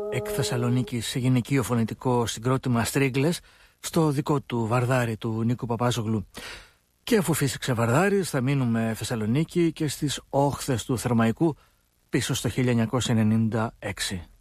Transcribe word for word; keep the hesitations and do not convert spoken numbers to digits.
εκ Θεσσαλονίκης γυναικείο φωνητικό συγκρότημα Στρίγκλες στο δικό του Βαρδάρι του Νίκου Παπάζογλου. Και αφού φύσηξε Βαρδάρης θα μείνουμε Θεσσαλονίκη και στις όχθες του Θερμαϊκού πίσω στο χίλια εννιακόσια ενενήντα έξι.